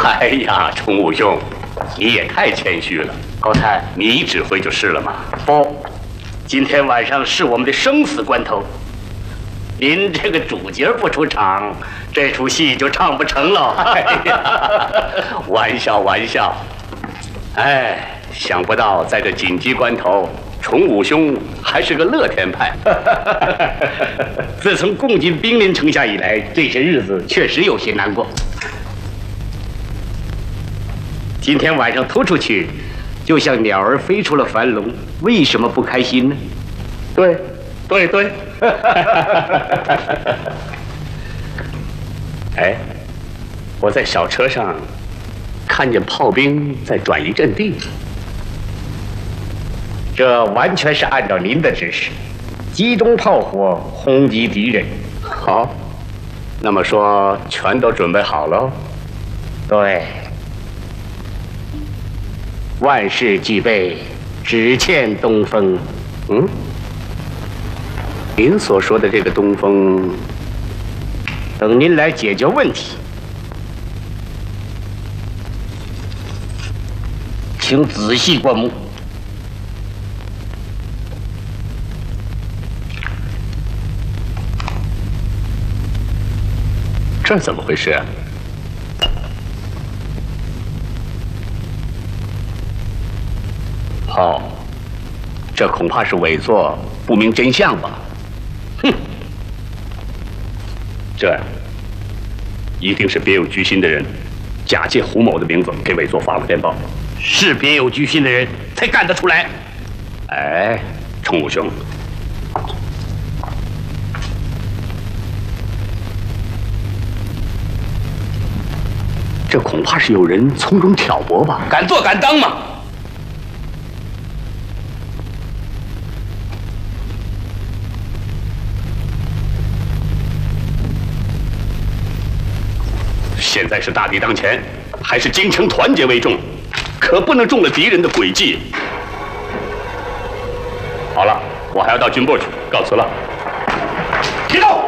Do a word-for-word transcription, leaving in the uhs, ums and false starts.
哎呀，崇武兄，你也太谦虚了。 高参， 你指挥就是了嘛。 不，今天晚上是我们的生死关头。您这个主角不出场，这出戏就唱不成了。 哎呀，玩笑玩笑。哎，想不到在这紧急关头，崇武兄还是个乐天派。 自从共进兵临城下以来，这些日子确实有些难过。今天晚上突出去，就像鸟儿飞出了樊笼，为什么不开心呢？ 对，对对。哎，我在小车上看见炮兵在转移阵地， 这完全是按照您的指示，集中炮火轰击敌人。 好，那么说全都准备好了？ 对，万事俱备，只欠东风。 嗯。您所说的这个东风， 等您来解决问题，请仔细观目。 这怎么回事啊？哦，这恐怕是伪作，不明真相吧？哼，这一定是别有居心的人，假借胡某的名字给伪作发了电报。 是别有居心的人才干得出来。 哎，崇武兄，这恐怕是有人从中挑拨吧？ 敢做敢当嘛！ 现在是大敌当前，还是京城团结为重，可不能中了敌人的诡计。好了，我还要到军部去，告辞了。起走。